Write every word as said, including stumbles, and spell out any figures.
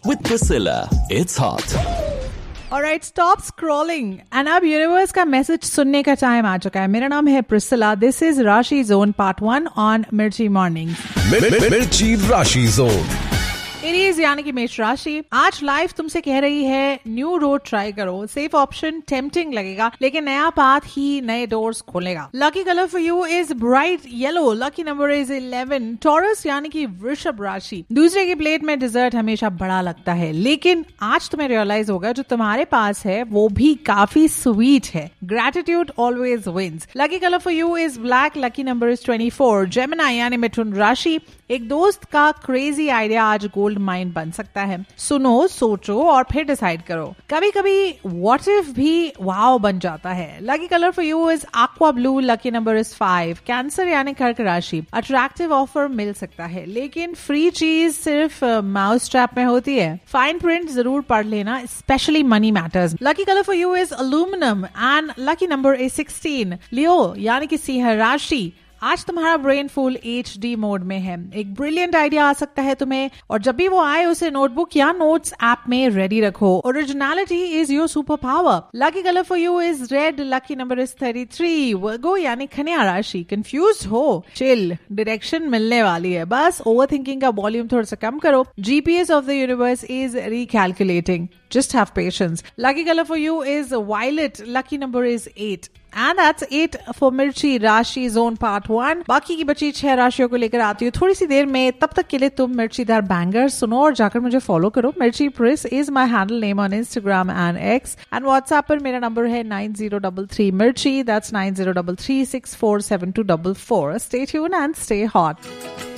with Priscilla. It's hot. Alright, stop scrolling. And अब universe का message सुनने का टाइम आ चुका है. मेरा नाम है प्रिसिला. दिस इज राशि जोन पार्ट वन ऑन मिर्ची मॉर्निंग. मिर्ची राशि जोन. एरीज यानी कि मेष राशि. आज लाइफ तुमसे कह रही है न्यू रोड ट्राई करो. सेफ ऑप्शन टेम्पटिंग लगेगा, लेकिन नया पाथ ही नए डोर्स खोलेगा. Lucky colour for you is bright yellow. Lucky number is eleven. Taurus यानी कि वृषभ राशि. दूसरे की प्लेट में डिजर्ट हमेशा बड़ा लगता है, लेकिन आज तुम्हें रियलाइज होगा जो तुम्हारे पास है वो भी काफी स्वीट है. Gratitude always wins. Lucky colour for you is black. Lucky number is twenty four. Gemini यानी मिथुन राशि. एक दोस्त का क्रेजी आइडिया आज गोल्ड माइन बन सकता है. सुनो, सोचो और फिर डिसाइड करो. कभी कभी व्हाट इफ भी वाव बन जाता है. Lucky colour for you is aqua blue. Lucky number is five. Cancer यानी कर्क राशि. अट्रैक्टिव ऑफर मिल सकता है, लेकिन फ्री चीज सिर्फ माउस ट्रैप में होती है. फाइन प्रिंट जरूर पढ़ लेना, specially money matters. Lucky colour for you is aluminium and lucky number is sixteen. लियो यानी कि सिंह राशि. आज तुम्हारा brain full H D mode में है. एक ब्रिलियंट आइडिया आ सकता है तुम्हें, और जब भी वो आए उसे नोटबुक या नोट्स ऐप में रेडी रखो. Originality is your super power. Lucky colour for you is red. Lucky number is thirty three. वर्गो यानी कन्या राशि. कंफ्यूज हो, चिल, डायरेक्शन मिलने वाली है. बस ओवर थिंकिंग का वॉल्यूम थोड़ा सा कम करो. GPS of the universe is रिकैलकुलेटिंग. Just have patience. Lucky color for you is violet. Lucky number is eight. And that's it for मिर्ची राशि जोन पार्ट वन. बाकी की बची छह राशियों को लेकर आती हूँ थोड़ी सी देर में. तब तक के लिए तुम मिर्चीदार बैंगर सुनो और जाकर मुझे फॉलो करो. मिर्ची प्रिस is my handle name on Instagram and x. And WhatsApp पर मेरा नंबर है नाइन जीरो डबल थ्री मिर्ची. That's nine zero double three six four seven to double four. Stay tune and stay hot.